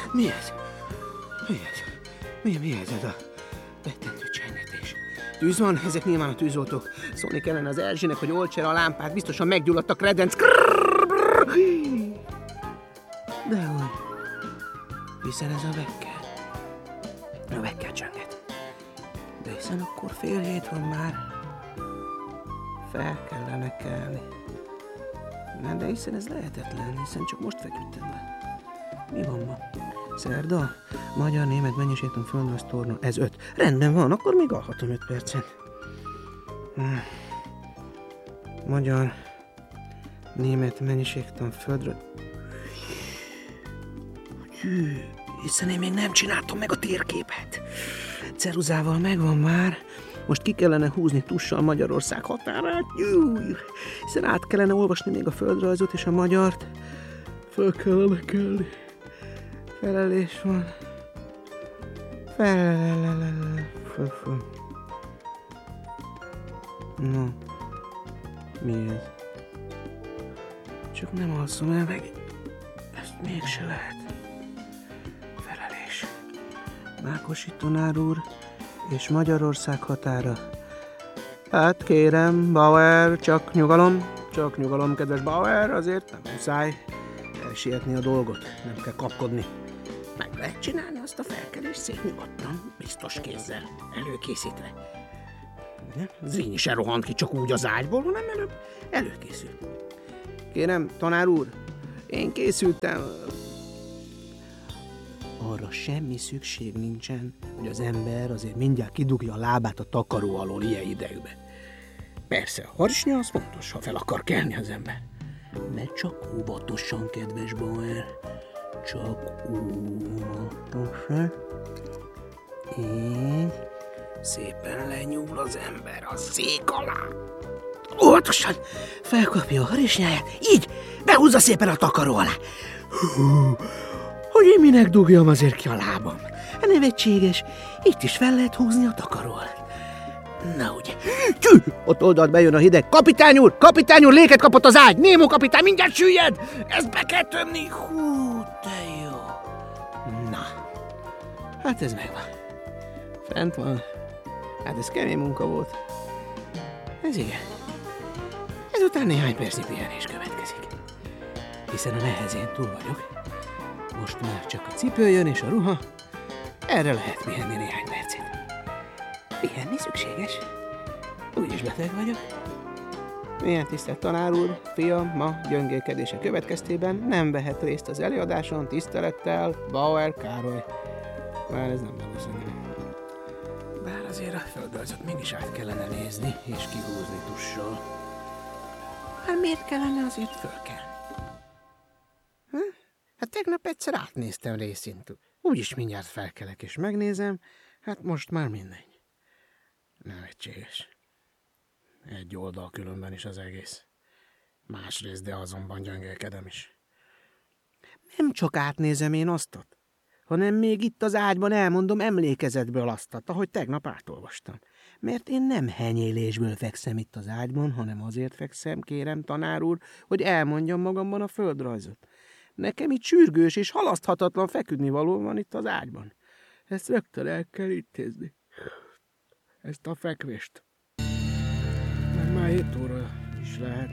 Mi ez? Mi ez a rettentő csengetés? Tűz van? Ezek nyilván a tűzoltók. Szólni kellene az Erzsének, hogy oltsa el a lámpát. Biztosan meggyulladt a kredenc. Dehogy. Hiszen ez a vekker. A vekker csönget. De hiszen akkor 6:30 van már. Fel kellene kelni. De hiszen ez lehetetlen, hiszen csak most feküdtem le. Mi van ma? Szerda? Magyar, német, mennyiségtan, földrajz, torna. Ez 5. Rendben van, akkor még alhatom 5 percet. Magyar, német, mennyiségtan, földrajz. Hiszen én még nem csináltam meg a térképet. Ceruzával megvan már. Most ki kellene húzni tussal Magyarország határát. Hiszen át kellene olvasni még a földrajzot és a magyart. Föl kellene kelni. Felelés van. Föl. No. Mi ez? Csak nem alszom el meg. Ezt mégse lehet. Felelés. Mákosi tanár úr és Magyarország határa. Hát kérem, Bauer, csak nyugalom, kedves Bauer, azért nem muszáj elsietni a dolgot, nem kell kapkodni. Meg lehet csinálni azt a felkelést szép nyugodtan, biztos kézzel, előkészítve. Zrínyi se rohant ki csak úgy az ágyból, hanem előbb előkészül. Kérem, tanár úr, én készültem. Arra semmi szükség nincsen, hogy az ember azért mindjárt kidugja a lábát a takaró alól ilyen idegbe. Persze, a harisnya az fontos, ha fel akar kelni az ember. De csak óvatosan, kedves Bauer. Csak óvatosan. Így. Szépen lenyúl az ember a szék alá. Óvatosan felkapja a harisnyáját. Így, behúzza szépen a takaró alá. Hogy én minek dugjam azért ki a lábam? Nevetséges. Itt is fel lehet húzni a takaró alá. Na ugye. Ott oldalt bejön a hideg. Kapitány úr, léket kapott az ágy. Némó kapitány, mindjárt süllyed. Ezt be kell tömni. Hú, de jó. Na, hát ez megvan. Fent van. Hát ez kemény munka volt. Ez igen. Ezután néhány percnyi pihenés következik. Hiszen a nehezén túl vagyok. Most már csak a cipő jön és a ruha. Erre lehet pihenni néhány percet. Pihenni szükséges. Úgyis beteg vagyok. Milyen tisztelt tanár úr, fiam ma gyöngélkedése következtében nem vehet részt az előadáson, tisztelettel, Bauer Károly. Már ez nem valószínű. Bár azért a földrajzot mégis át kellene nézni és kihúzni tussal. Hát miért kellene azért fölkelni? Hát tegnap egyszer átnéztem részintől. Úgyis mindjárt felkelek és megnézem, hát most már mindegy. Nevetséges. Egy oldal különben is az egész. Másrészt, de azonban gyöngélkedem is. Nem csak átnézem én aztat, hanem még itt az ágyban elmondom emlékezetből aztat, ahogy tegnap átolvastam. Mert én nem henyélésből fekszem itt az ágyban, hanem azért fekszem, kérem, tanár úr, hogy elmondjam magamban a földrajzot. Nekem itt sürgős és halaszthatatlan feküdnivaló van itt az ágyban. Ezt rögtön el kell intézni. Ezt a fekvést. Mert már 7 óra is lehet.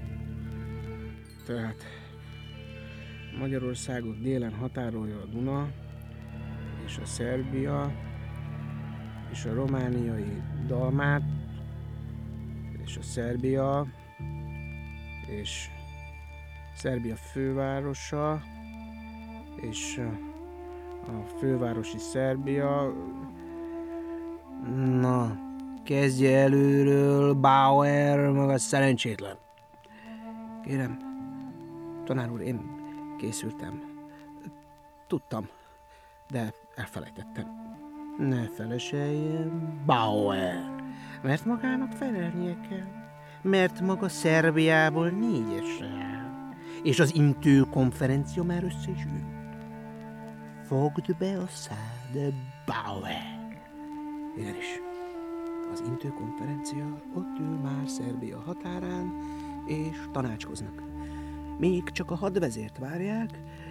Tehát Magyarországot délen határolja a Duna, és a Szerbia, és a romániai Dalmát, és a Szerbia, és Szerbia fővárosa, és a fővárosi Szerbia. Na, kezdje előről, Bauer, maga szerencsétlen. Kérem, tanár úr, én készültem. Tudtam, de elfelejtettem. Ne feleseljen, Bauer, mert magának felelnie kell. Mert maga Szerbiából 4-esre áll, és az Intő konferencia már össze is ült. Fogd be a szád, Bauer. Igenis, az Intő konferencia ott ül már Szerbia határán, és tanácskoznak. Még csak a hadvezért várják,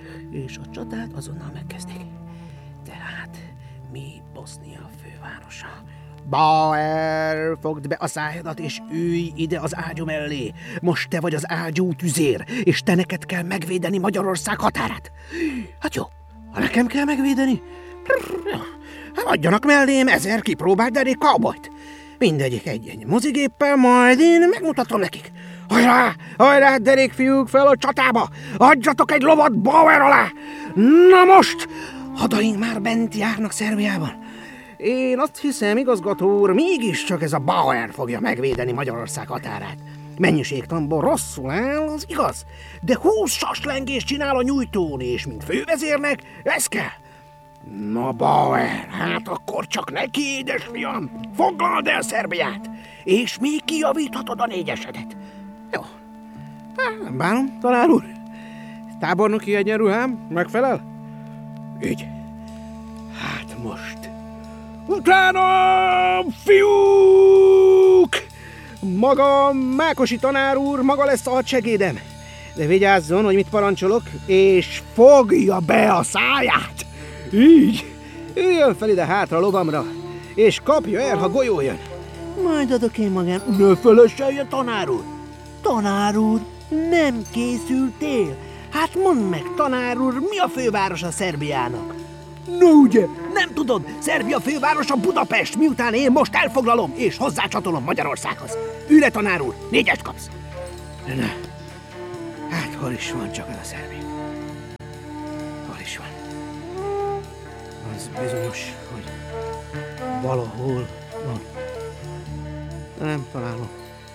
és a csatát azonnal megkezdik. Tehát mi Bosznia fővárosa? Bauer, fogd be a szájadat, és ülj ide az ágyú mellé. Most te vagy az ágyú tüzér, és te neked kell megvédeni Magyarország határát. Hát jó, ha nekem kell megvédeni, hát adjanak mellém 1000 kipróbált derék cowboyt. Mindegyik egy mozigéppel, majd én megmutatom nekik. Hajrá, derékfiúk, fel a csatába! Adjatok egy lovat Bauer alá! Na most, hadaink már bent járnak Szerbiában. Én azt hiszem, igazgató úr, mégiscsak ez a Bauer fogja megvédeni Magyarország határát. Mennyiségtamból rosszul áll, az igaz, de 20 saslengést csinál a nyújtón, és mint fővezérnek, ez kell. Na Bauer, hát akkor csak neki, édesfiam, foglald el Szerbiát, és még kijavíthatod a 4-esedet. Jó, hát, nem bánom, tanár úr. Tábornoki egyenruhám megfelel? Így. Hát most. Utánam, fiúk! Maga Mákosi tanár úr, maga lesz a hadsegédem. De vigyázzon, hogy mit parancsolok, és fogja be a száját! Így! Üljön fel ide hátra lovamra, és kapja el, ha golyó jön. Majd adok én magán. Ne felesseljen, tanár úr! Tanár úr, nem készültél? Hát mondd meg, tanár úr, mi a fővárosa Szerbiának? No ugye, nem tudod, Szerbia fővárosa Budapest, miután én most elfoglalom és hozzácsatolom Magyarországhoz. Ülj le, tanár úr, 4-est kapsz. Na, hát hol is van csak az a Szerbia? Hol is van? Az bizonyos, hogy valahol van. Nem találom.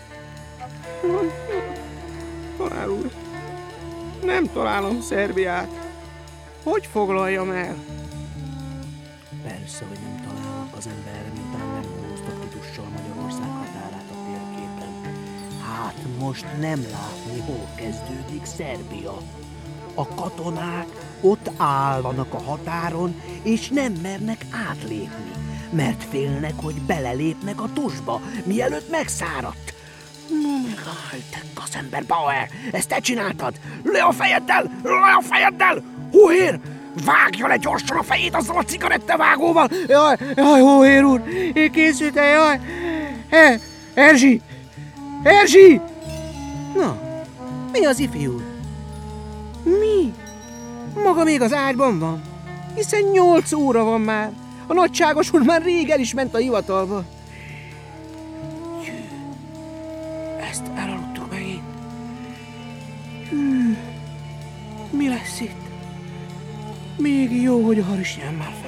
Tanár úr, nem találom Szerbiát. Hogy foglaljam el? Persze, hogy nem találok az emberre, miután nem húztak Titussal Magyarország határát a térképen. Hát most nem látni, hol kezdődik Szerbia. A katonák ott állnak a határon, és nem mernek átlépni, mert félnek, hogy belelépnek a tusba, mielőtt megszáradt. No, megállj, te gazember, Bauer, ezt te csináltad! Le a fejeddel! Hóhér! Vágja le gyorsan a fejét azzal a cigarettavágóval! Jaj, Hóhér úr! Én készültem, jaj! Erzsi! Na, mi az, ifjú? Mi? Maga még az ágyban van? Hiszen 8 óra van már. A nagyságos úr már rég el is ment a hivatalba. Ezt elaludtuk megint. Mi lesz itt? Még jó, hogy a harisnyám már fel.